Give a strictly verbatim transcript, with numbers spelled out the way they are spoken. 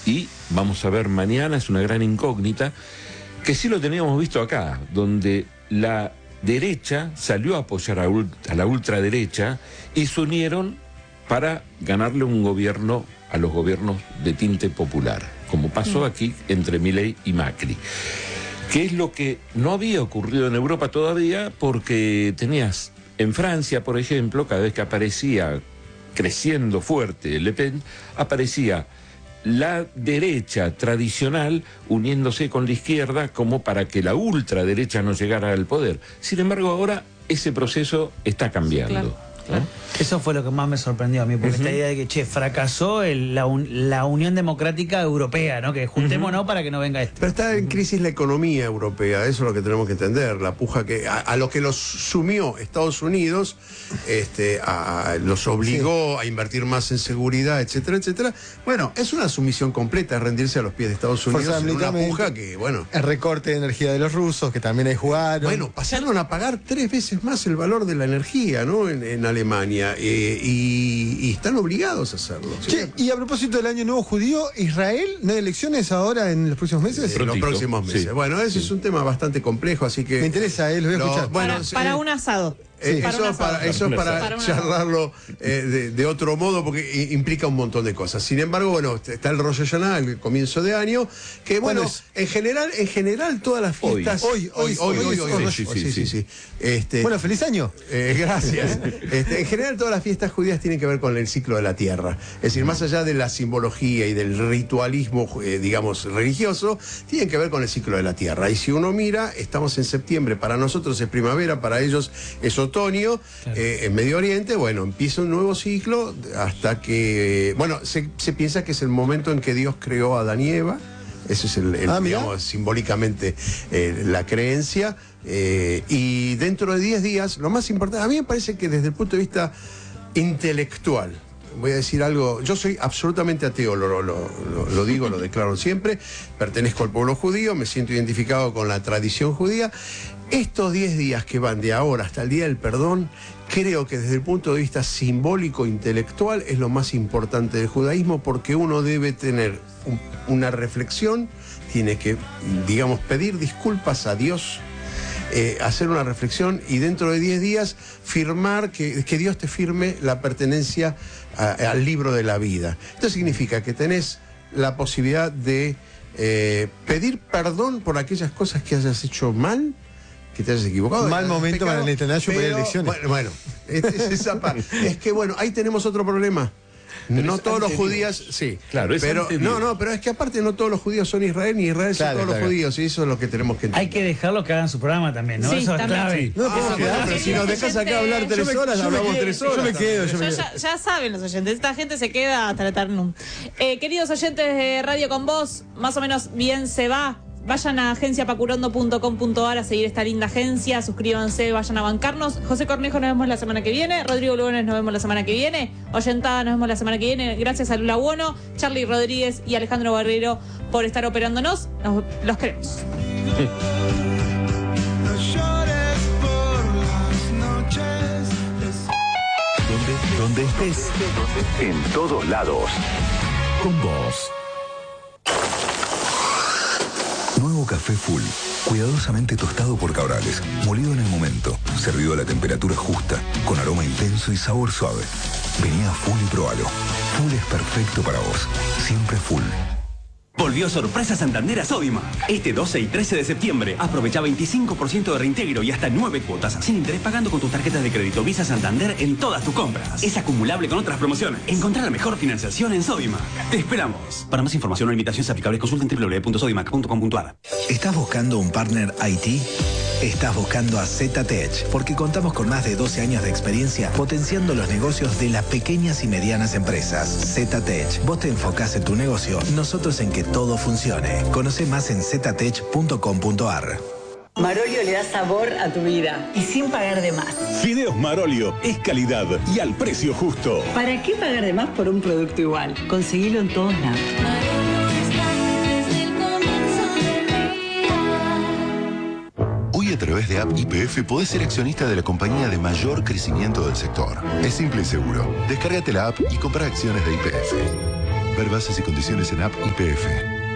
y vamos a ver mañana, es una gran incógnita, que sí lo teníamos visto acá, donde la derecha salió a apoyar a, a la ultraderecha y se unieron para ganarle un gobierno a los gobiernos de tinte popular, como pasó aquí entre Milei y Macri. Que es lo que no había ocurrido en Europa todavía, porque tenías en Francia, por ejemplo, cada vez que aparecía creciendo fuerte Le Pen, aparecía la derecha tradicional uniéndose con la izquierda como para que la ultraderecha no llegara al poder. Sin embargo, ahora ese proceso está cambiando. Claro. ¿no? Eso fue lo que más me sorprendió a mí, porque uh-huh. esta idea de que, che, fracasó el, la, un, la Unión Democrática Europea, ¿no? Que juntémonos uh-huh. para que no venga este. Pero está en crisis la economía europea, eso es lo que tenemos que entender, la puja que, a, a lo que los sumió Estados Unidos, este, a, a, los obligó sí. a invertir más en seguridad, etcétera, etcétera. Bueno, es una sumisión completa, rendirse a los pies de Estados Unidos en una puja que, bueno... El recorte de energía de los rusos, que también ahí jugaron. Bueno, pasaron a pagar tres veces más el valor de la energía, ¿no? En, en Alemania. Eh, y, y están obligados a hacerlo. Che, y a propósito del Año Nuevo Judío, ¿Israel no hay elecciones ahora en los próximos meses? En los próximos meses. Sí. Bueno, ese sí. es un tema bastante complejo, así que... Me interesa, eh, lo voy a lo, escuchar. Bueno, para, para un asado. Eh, eso, es para, eso es para, para charlarlo eh, de, de otro modo, porque implica un montón de cosas. Sin embargo, bueno, está el Rosh Hashanah, el comienzo de año, que bueno, es? en general, en general todas las fiestas. Hoy, hoy, hoy, hoy, hoy, hoy, hoy, hoy sí, sí, sí, sí. Este, bueno, feliz año. Eh, gracias. este, en general, todas las fiestas judías tienen que ver con el ciclo de la tierra. Es decir, más allá de la simbología y del ritualismo, eh, digamos, religioso, tienen que ver con el ciclo de la tierra. Y si uno mira, estamos en septiembre, para nosotros es primavera, para ellos es otoño, claro. eh, en Medio Oriente, bueno, empieza un nuevo ciclo hasta que, bueno, se, se piensa que es el momento en que Dios creó a Adán y Eva. Eso es el, el, ah, digamos, simbólicamente eh, la creencia. Eh, y dentro de diez días, lo más importante, a mí me parece que desde el punto de vista intelectual, voy a decir algo, yo soy absolutamente ateo, lo, lo, lo, lo digo, lo declaro siempre, pertenezco al pueblo judío, me siento identificado con la tradición judía. Estos diez días que van de ahora hasta el Día del Perdón, creo que desde el punto de vista simbólico, intelectual, es lo más importante del judaísmo, porque uno debe tener un, una reflexión, tiene que, digamos, pedir disculpas a Dios, eh, hacer una reflexión y dentro de diez días firmar, que, que Dios te firme la pertenencia a, al libro de la vida. Esto significa que tenés la posibilidad de eh, pedir perdón por aquellas cosas que hayas hecho mal, que te hayas equivocado. Mal momento para el Netanyahu para elecciones. Bueno, bueno es, es, esa parte. Es que bueno, ahí tenemos otro problema. Pero no todos los judíos, sí, claro, es pero no, no, pero es que aparte no todos los judíos son Israel, ni Israel son claro, todos claro. los judíos, y eso es lo que tenemos que entender. Hay que dejarlo que hagan su programa también, ¿no? Sí, eso también. es clave. Sí. No, ah, bueno, pero si nos dejas acá hablar tres me, horas, hablamos quedo, tres horas. Yo me quedo, yo me quedo. Ya, ya saben los oyentes, esta gente se queda hasta la eternum. Eh, queridos oyentes de Radio Con Vos, más o menos bien se va. Vayan a agencia pacurondo punto com punto ar a seguir esta linda agencia, suscríbanse, vayan a bancarnos. José Cornejo, nos vemos la semana que viene. Rodrigo Lugones, nos vemos la semana que viene. Oyentada, nos vemos la semana que viene. Gracias a Lula Buono, Charlie Rodríguez y Alejandro Barrero por estar operándonos. Nos, los queremos. Donde, donde estés, en todos lados, con vos. Nuevo café Full, cuidadosamente tostado por Cabrales, molido en el momento, servido a la temperatura justa, con aroma intenso y sabor suave. Vení a Full y probalo. Full es perfecto para vos, siempre Full. Volvió Sorpresa Santander a Sodimac. Este doce y trece de septiembre, aprovecha veinticinco por ciento de reintegro y hasta nueve cuotas, sin interés pagando con tus tarjetas de crédito Visa Santander en todas tus compras. Es acumulable con otras promociones. Encontrá la mejor financiación en Sodimac. Te esperamos. Para más información o limitaciones aplicables, consulta en doble u doble u doble u punto sodimac punto com punto ar. ¿Estás buscando un partner I T? Estás buscando a ZTech, porque contamos con más de doce años de experiencia potenciando los negocios de las pequeñas y medianas empresas. ZTech, vos te enfocás en tu negocio, nosotros en que todo funcione. Conoce más en ztech punto com punto ar. Marolio le da sabor a tu vida y sin pagar de más. Fideos Marolio es calidad y al precio justo. ¿Para qué pagar de más por un producto igual? Conseguilo en todos lados. Hoy a través de App Y P F podés ser accionista de la compañía de mayor crecimiento del sector. Es simple y seguro. Descárgate la app y compra acciones de Y P F. Ver bases y condiciones en app Y P F.